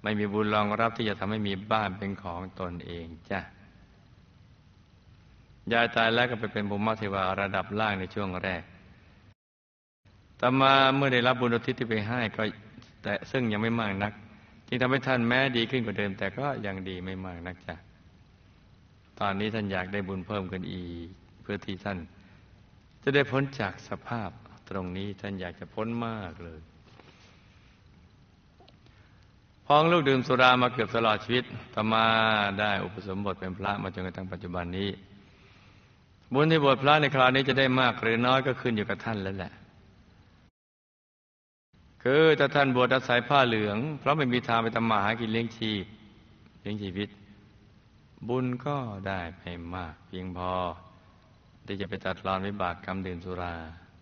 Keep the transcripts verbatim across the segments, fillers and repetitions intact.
ไม่มีบุญรองรับที่จะทำให้มีบ้านเป็นของตนเองจ้ะยายตายแล้วก็ไปเป็นภูมิเทวาระดับล่างในช่วงแรกต่อมาเมื่อได้รับบุญอุทิศที่ไปให้ก็แต่ซึ่งยังไม่มากนักจึงทำให้ท่านแม้ดีขึ้นกว่าเดิมแต่ก็ยังดีไม่มากนักจ้ะตอนนี้ท่านอยากได้บุญเพิ่มขึ้นอีกเพื่อที่ท่านจะได้พ้นจากสภาพตรงนี้ท่านอยากจะพ้นมากเลยพ้องลูกดื่มสุรามาเกือบตลอดชีวิตต่อมาได้อุปสมบทเป็นพระมาจนกระทั่งปัจจุบันนี้บุญที่บวชพระในคราวนี้จะได้มากหรือน้อยก็ขึ้นอยู่กับท่านแล้วแหละคือถ้าท่านบวชอาศัยผ้าเหลืองเพราะไม่มีทางไปทำมาหากินเลี้ยงชีพเลี้ยงชีวิตบุญก็ได้ไม่มากเพียงพอที่จะไปตัดรอนวิบากกรรมดื่มสุรา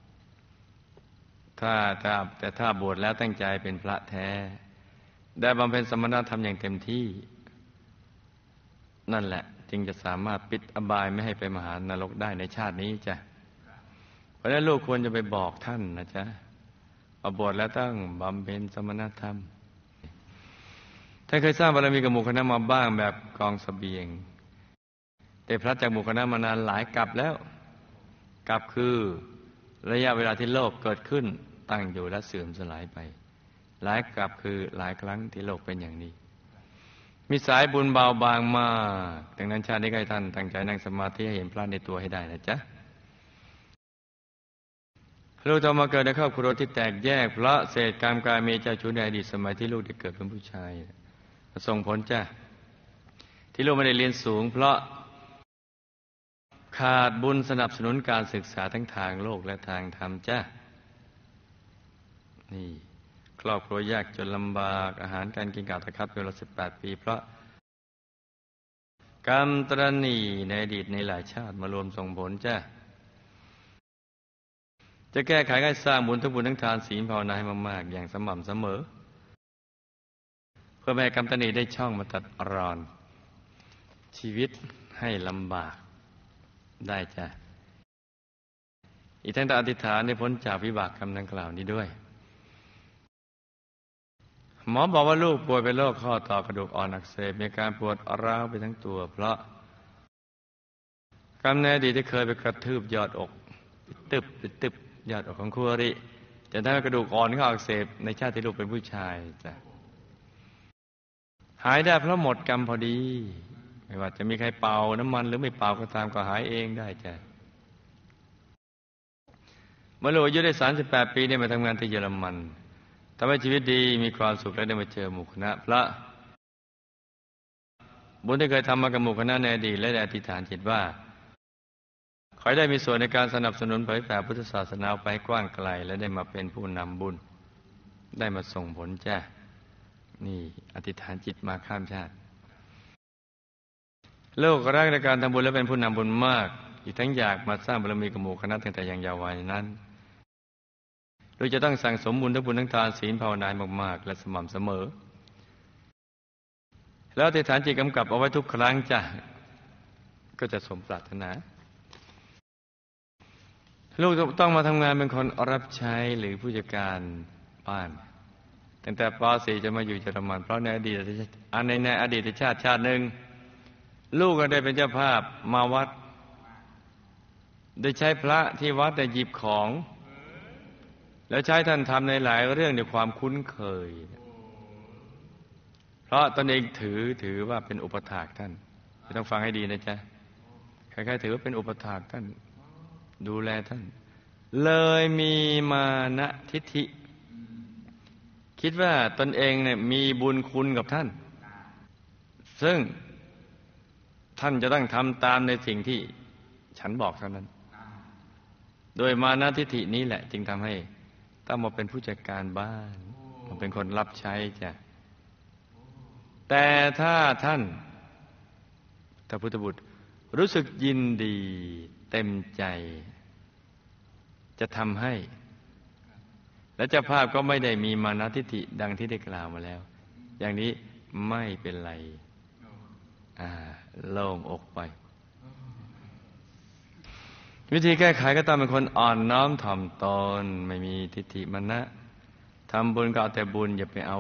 ถ้าถ้าแต่ถ้าบวชแล้วตั้งใจเป็นพระแท้ได้บำเพ็ญสมณธรรมอย่างเต็มที่นั่นแหละจึงจะสามารถปิดอบายไม่ให้ไปมหานรกได้ในชาตินี้จ้ะเพราะฉะนั้นลูกควรจะไปบอกท่านนะจ๊ะเอาบวชแล้วต้องบำเพ็ญสมณธรรมท่านเคยสร้างบารมีกับหมู่คณะมาบ้างแบบกองเสบียงแต่พลัดจากหมู่คณะมานานหลายกลับแล้วกลับคือระยะเวลาที่โลกเกิดขึ้นตั้งอยู่และเสื่อมสลายไปหลายกลับคือหลายครั้งที่โลกเป็นอย่างนี้มีสายบุญเบาบางมากดังนั้นชาตินี้ให้ท่านตั้งใจนั่งสมาธิให้เห็นพระในตัวให้ได้นะจ๊ะลูกต้องมาเกิดในครอบครัวที่แตกแยกเพราะเศษกรรมกายเมเจ้าชู้ในอดีตสมัยที่ลูกได้เกิดเป็นผู้ชายส่งผลจ้ะที่ลูกไม่ได้เรียนสูงเพราะขาดบุญสนับสนุนการศึกษาทั้งทางโลกและทางธรรมจ้ะนี่ครอบครัวยากจนลำบากอาหารการกินกาตะคัดเป็นเวลาสิบแปดปีเพราะกรรมตระหนี่ในอดีตในหลายชาติมารวมส่งผลจ้ะจะแก้ไขให้สร้างบุญทั้งบุญทั้งทานศีลภาวนาให้มากๆอย่างสม่ำเสมอเพื่อไม่ให้กรรมตระหนี่ได้ช่องมาตัดรอนชีวิตให้ลำบากได้จ้ะอีกทั้งต้องอธิษฐานให้พ้นจากวิบากกรรมดังกล่าวนี้ด้วยหมอบอกว่าลูกป่วยเป็นโรคข้อต่อกระดูกอ่อนอักเสบมีการปวดร้าวไปทั้งตัวเพราะกรรมในอดีตที่เคยไปกระทืบยอดอกตึบตึบยอดอกของคู่อริจะทำให้กระดูกอ่อนเขาอักเสบในชาติที่ลูกเป็นผู้ชายจ้ะหายได้เพราะหมดกรรมพอดีไม่ว่าจะมีใครเป่าน้ำมันหรือไม่เป่าก็ตามก็หายเองได้จ้ะเมื่อลูกอายุได้สามสิบแปดปีได้มาทำงานที่เยอรมันทำให้ชีวิตดีมีความสุขและได้มาเจอหมู่คณะพระบุญที่เคยทำมากับหมู่คณะในอดีตและได้อธิษฐานจิตว่าขอให้ได้มีส่วนในการสนับสนุนเผยแผ่พุทธศาสนาไปกว้างไกลและได้มาเป็นผู้นำบุญได้มาส่งผลจ้ะนี่อธิษฐานจิตมาข้ามชาติโลกรักในการทำบุญและเป็นผู้นำบุญมากอีกทั้งอยากมาสร้างบารมีกับหมู่คณะตั้งแต่ยังเยาว์วัยนั้นโดยจะต้องสั่งสมบุญทั้งบุญทั้งทานศีลภาวนามากๆและสม่ำเสมอแล้วอธิษฐานจิตกำกับเอาไว้ทุกครั้งจ้ะก็จะสมปรารถนาลูกต้องมาทำงานเป็นคนรับใช้หรือผู้จัดการบ้านตั้งแต่ป .สี่ จะมาอยู่เยอรมันเพราะในอดีตอันในในอดีตชาติชาติหนึ่งลูกก็ได้เป็นเจ้าภาพมาวัดได้ใช้พระที่วัดได้หยิบของแล้วใช้ท่านทำในหลายเรื่องด้วยความคุ้นเคยเพราะตนเองถือถือว่าเป็นอุปถากท่านต้องฟังให้ดีนะจ๊ะใครๆถือว่าเป็นอุปถากท่านดูแลท่านเลยมีมานะทิฏฐิคิดว่าตนเองเนี่ยมีบุญคุณกับท่านซึ่งท่านจะต้องทำตามในสิ่งที่ฉันบอกเท่านั้นโดยมานะทิฏฐินี้แหละจึงทำให้ต้องมาเป็นผู้จัดการบ้านมาเป็นคนรับใช้จ้ะแต่ถ้าท่านถ้าพุทธบุตรรู้สึกยินดีเต็มใจจะทำให้และเจ้าภาพก็ไม่ได้มีมานะทิฏฐิดังที่ได้กล่าวมาแล้วอย่างนี้ไม่เป็นไรอ่าโล่งอกไปวิธีแก้ไขก็ต้องเป็นคนอ่อนน้อมถ่อมตนไม่มีทิฏฐิมานะทำบุญก็เอาแต่บุญอย่าไปเอา